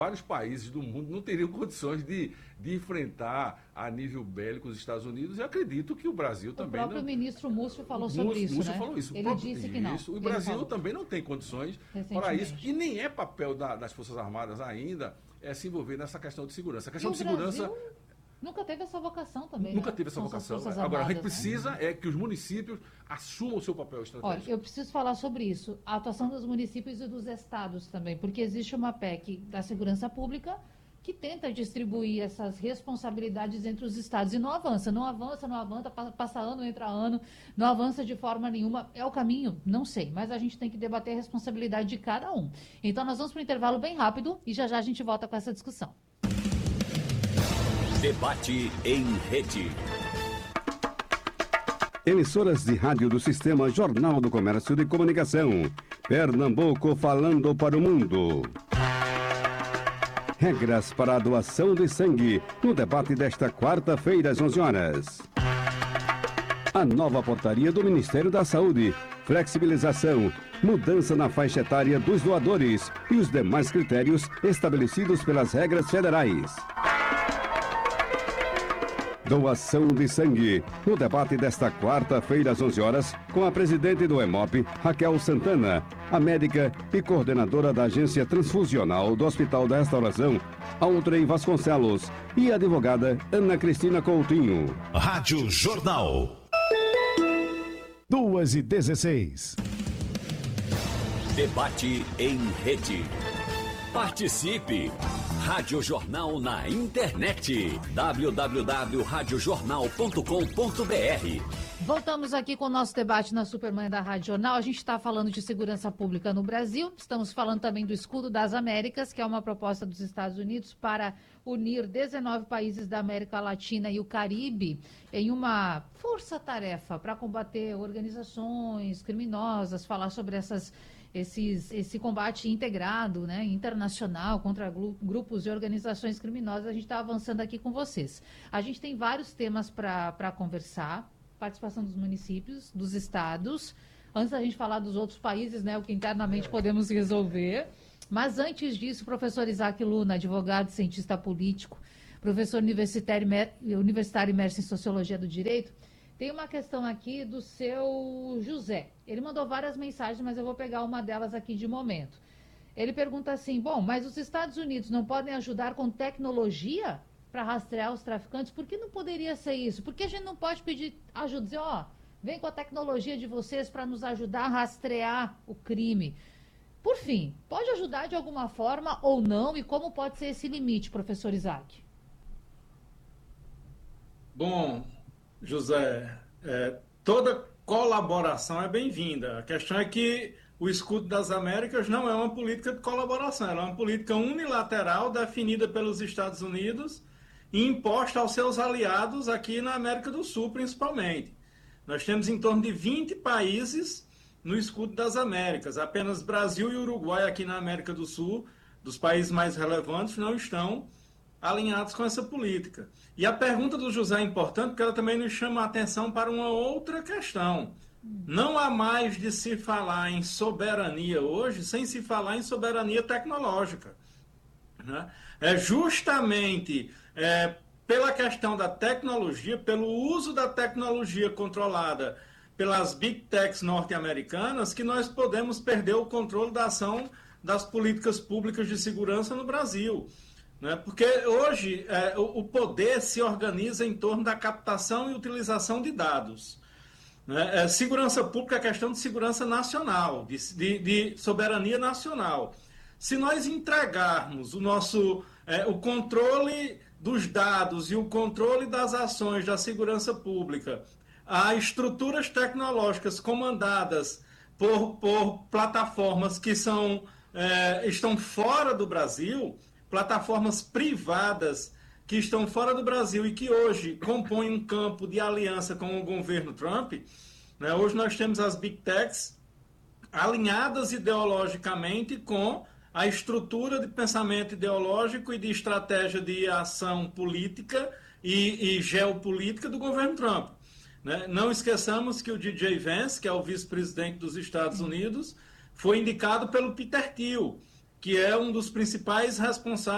Vários países do mundo não teriam condições de enfrentar a nível bélico os Estados Unidos, e acredito que o Brasil O também próprio não. ministro Múcio falou sobre isso, Múcio né? falou isso. Ele disse que não. Isso. O Ele Brasil falou também não tem condições para isso. recentemente. E nem é papel das Forças Armadas ainda se envolver nessa questão de segurança. A E questão o de segurança. Brasil nunca teve essa vocação também, Nunca né? teve essa Com suas vocação. Forças Agora, a gente Armadas, né? precisa que os municípios assumam o seu papel estratégico. Olha, eu preciso falar sobre isso, a atuação dos municípios e dos estados também, porque existe uma PEC da segurança pública que tenta distribuir essas responsabilidades entre os estados e não avança, passa ano, entra ano, não avança de forma nenhuma. É o caminho? Não sei, mas a gente tem que debater a responsabilidade de cada um. Então nós vamos para um intervalo bem rápido e já a gente volta com essa discussão. Debate em rede. Emissoras de rádio do Sistema Jornal do Comércio de Comunicação. Pernambuco falando para o mundo. Regras para a doação de sangue no debate desta quarta-feira às 11 horas. A nova portaria do Ministério da Saúde. Flexibilização, mudança na faixa etária dos doadores e os demais critérios estabelecidos pelas regras federais. Doação de sangue. No debate desta quarta-feira às 11 horas, com a presidente do EMOP, Raquel Santana, a médica e coordenadora da Agência Transfusional do Hospital da Restauração, Audrey Vasconcelos, e a advogada Ana Cristina Coutinho. Rádio Jornal. 2h16. Debate em rede. Participe! Rádio Jornal na internet. www.radiojornal.com.br. Voltamos aqui com o nosso debate na Supermanhã da Rádio Jornal. A gente está falando de segurança pública no Brasil. Estamos falando também do Escudo das Américas, que é uma proposta dos Estados Unidos para unir 19 países da América Latina e o Caribe em uma força-tarefa para combater organizações criminosas, falar sobre esse combate integrado, né, internacional contra grupos e organizações criminosas. A gente está avançando aqui com vocês. A gente tem vários temas para conversar. Participação dos municípios, dos estados. Antes da gente falar dos outros países, né, o que internamente podemos resolver. Mas antes disso, o professor Isaac Luna, advogado e cientista político, professor universitário imerso em Sociologia do Direito, tem uma questão aqui do seu José. Ele mandou várias mensagens, mas eu vou pegar uma delas aqui de momento. Ele pergunta assim, bom, mas os Estados Unidos não podem ajudar com tecnologia para rastrear os traficantes? Por que não poderia ser isso? Por que a gente não pode pedir ajuda, dizer, vem com a tecnologia de vocês para nos ajudar a rastrear o crime? Por fim, pode ajudar de alguma forma ou não? E como pode ser esse limite, professor Isaac? Bom, José, toda colaboração é bem-vinda. A questão é que o Escudo das Américas não é uma política de colaboração, ela é uma política unilateral definida pelos Estados Unidos e imposta aos seus aliados aqui na América do Sul, principalmente. Nós temos em torno de 20 países no Escudo das Américas. Apenas Brasil e Uruguai aqui na América do Sul, dos países mais relevantes, não estão alinhados com essa política. E a pergunta do José é importante porque ela também nos chama a atenção para uma outra questão. Não há mais de se falar em soberania hoje sem se falar em soberania tecnológica, né? É justamente pela questão da tecnologia, pelo uso da tecnologia controlada pelas big techs norte-americanas, que nós podemos perder o controle da ação das políticas públicas de segurança no Brasil, né? Porque hoje o poder se organiza em torno da captação e utilização de dados. Segurança pública é questão de segurança nacional, de soberania nacional. Se nós entregarmos o controle dos dados e o controle das ações da segurança pública a estruturas tecnológicas comandadas por plataformas que estão fora do Brasil, plataformas privadas que estão fora do Brasil e que hoje compõem um campo de aliança com o governo Trump, né? Hoje nós temos as Big Techs alinhadas ideologicamente com a estrutura de pensamento ideológico e de estratégia de ação política e geopolítica do governo Trump, né? Não esqueçamos que o DJ Vance, que é o vice-presidente dos Estados Unidos, foi indicado pelo Peter Thiel, que é um dos principais responsáveis